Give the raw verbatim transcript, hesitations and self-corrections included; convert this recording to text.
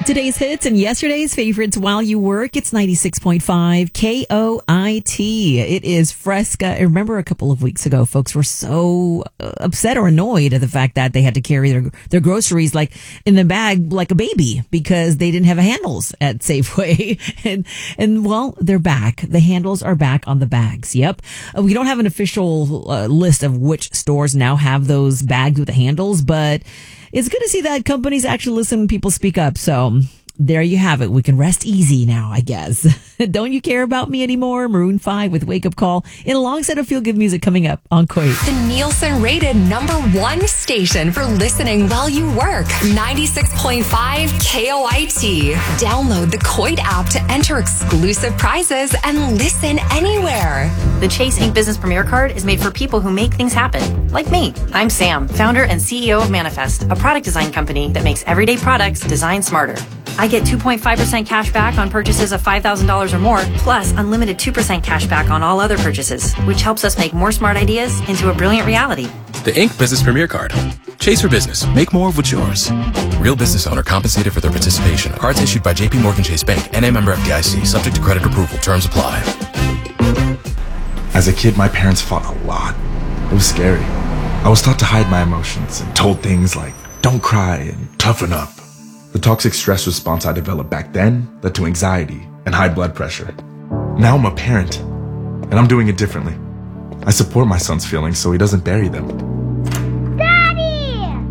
Today's hits and yesterday's favorites while you work. It's ninety-six point five K O I T. It is Fresca. I remember a couple of weeks ago, folks were so uh, upset or annoyed at the fact that they had to carry their, their groceries like in the bag like a baby because they didn't have handles at Safeway. and, and well, they're back. The handles are back on the bags. Yep. Uh, we don't have an official uh, list of which stores now have those bags with the handles, but it's good to see that companies actually listen when people speak up. So there you have it. We can rest easy now, I guess. Don't You Care About Me Anymore? Maroon five with Wake Up Call in a long set of feel-good music coming up on Coit. The Nielsen rated number one station for listening while you work. ninety-six point five K O I T. Download the Coit app to enter exclusive prizes and listen anywhere. The Chase Incorporated. Business Premier Card is made for people who make things happen, like me. I'm Sam, founder and C E O of Manifest, a product design company that makes everyday products designed smarter. I get two point five percent cash back on purchases of five thousand dollars or more, plus unlimited two percent cash back on all other purchases, which helps us make more smart ideas into a brilliant reality. The Incorporated. Business Premier Card. Chase for business. Make more of what's yours. Real business owner compensated for their participation. Cards issued by J P Morgan Chase Bank, N A member F D I C, subject to credit approval. Terms apply. As a kid, my parents fought a lot. It was scary. I was taught to hide my emotions and told things like, don't cry and toughen up. The toxic stress response I developed back then led to anxiety and high blood pressure. Now I'm a parent, and I'm doing it differently. I support my son's feelings so he doesn't bury them.